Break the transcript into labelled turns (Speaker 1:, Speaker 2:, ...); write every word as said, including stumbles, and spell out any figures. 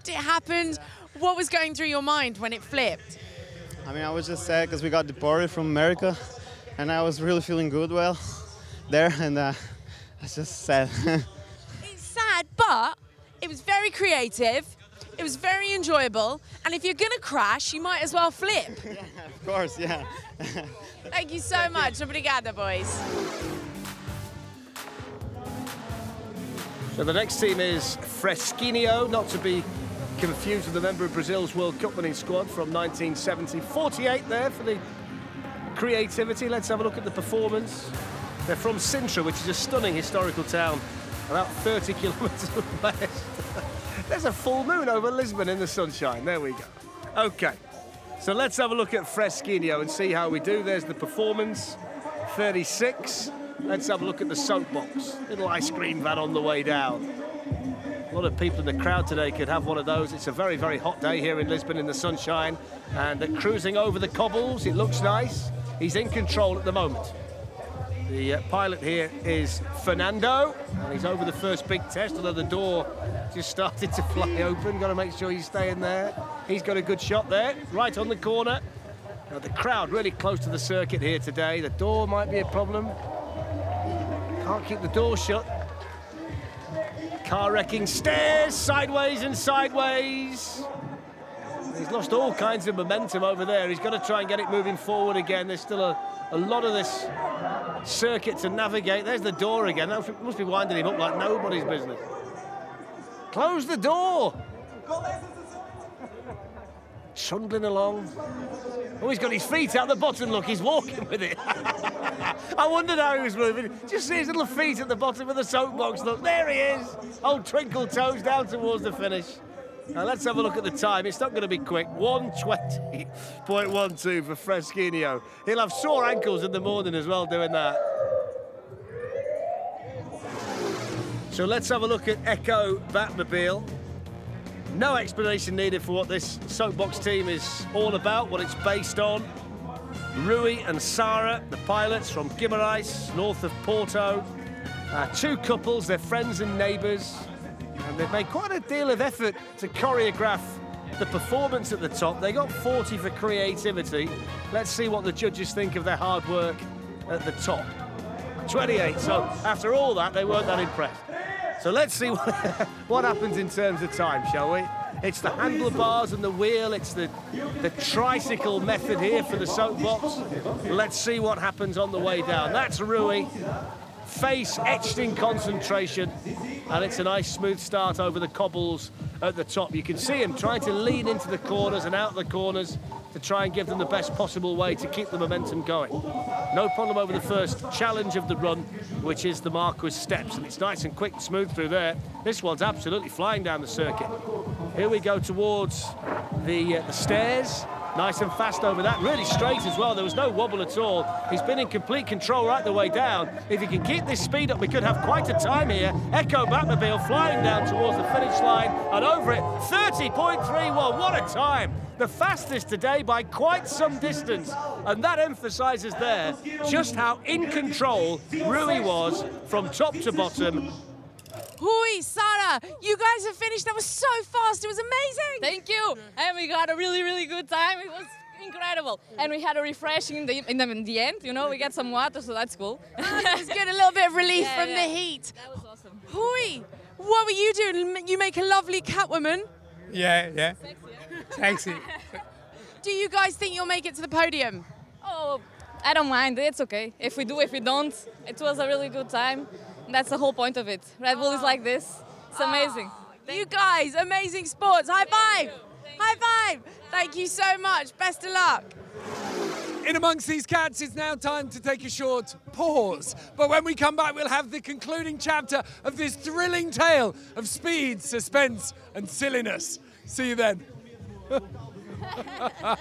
Speaker 1: flipped, it happened. What was going through your mind when it flipped?
Speaker 2: I mean, I was just sad because we got deported from America, and I was really feeling good well there, and uh, it's just sad.
Speaker 1: It's sad, but it was very creative, it was very enjoyable, and if you're gonna crash, you might as well flip.
Speaker 2: Yeah, of course, yeah.
Speaker 1: Thank you so much. Obrigada, boys.
Speaker 3: So the next team is Fresquinho, not to be confused with a member of Brazil's World Cup winning squad from nineteen seventy. forty-eight there for the creativity. Let's have a look at the performance. They're from Sintra, which is a stunning historical town, about thirty kilometres west. There's a full moon over Lisbon in the sunshine. There we go. OK, so let's have a look at Fresquinho and see how we do. There's the performance, thirty-six. Let's have a look at the soapbox. Little ice cream van on the way down. A lot of people in the crowd today could have one of those. It's a very, very hot day here in Lisbon in the sunshine. And they're cruising over the cobbles. It looks nice. He's in control at the moment. The uh, pilot here is Fernando, and he's over the first big test, although the door just started to fly open. Got to make sure he's staying there. He's got a good shot there, right on the corner. Now, the crowd really close to the circuit here today. The door might be a problem. Can't keep the door shut. Car wrecking stairs, sideways and sideways. He's lost all kinds of momentum over there. He's got to try and get it moving forward again. There's still a, a lot of this circuit to navigate. There's the door again. That must be winding him up like nobody's business. Close the door. Trundling along. Oh, he's got his feet out the bottom, look, he's walking with it. I wondered how he was moving. Just see his little feet at the bottom of the soapbox, look, there he is. Old twinkle toes down towards the finish. Now let's have a look at the time. It's not going to be quick. one twenty point one two for Fresquinho. He'll have sore ankles in the morning as well doing that. So let's have a look at Echo Batmobile. No explanation needed for what this soapbox team is all about, what it's based on. Rui and Sara, the pilots from Guimarães, north of Porto. Uh, two couples, they're friends and neighbours. And they've made quite a deal of effort to choreograph the performance at the top. They got forty for creativity. Let's see what the judges think of their hard work at the top. twenty-eight, so after all that, they weren't that impressed. So let's see what, what happens in terms of time, shall we? It's the handlebars and the wheel, it's the, the tricycle method here for the soapbox. Let's see what happens on the way down. That's Rui, face etched in concentration, and it's a nice smooth start over the cobbles at the top. You can see him trying to lean into the corners and out the corners to try and give them the best possible way to keep the momentum going. No problem over the first challenge of the run, which is the Marquis Steps, and it's nice and quick and smooth through there. This one's absolutely flying down the circuit. Here we go towards the, uh, the stairs. Nice and fast over that, really straight as well. There was no wobble at all. He's been in complete control right the way down. If he can keep this speed up, we could have quite a time here. Echo Batmobile flying down towards the finish line and over it, thirty point three one. What a time! The fastest today by quite some distance. And that emphasises there just how in control Rui was from top to bottom.
Speaker 1: Hui, Sara, you guys have finished. That was so fast. It was amazing.
Speaker 4: Thank you. And we got a really, really good time. It was incredible. And we had a refreshing in the, in the, in the end. You know, we got some water, so that's cool.
Speaker 1: That was good. A little bit of relief
Speaker 4: Yeah,
Speaker 1: from
Speaker 4: yeah.
Speaker 1: the heat.
Speaker 4: That was awesome.
Speaker 1: Hui, what were you doing? You make a lovely Catwoman.
Speaker 5: Yeah, yeah. Sexy.
Speaker 1: Do you guys think you'll make it to the podium?
Speaker 4: Oh, I don't mind. It's okay. If we do, if we don't, it was a really good time. That's the whole point of it. Red Bull is like this. It's amazing.
Speaker 1: You guys, amazing sports. High five. High five. Thank you so much. Best of luck.
Speaker 5: In amongst these cats, it's now time to take a short pause. But when we come back, we'll have the concluding chapter of this thrilling tale of speed, suspense, and silliness. See you then.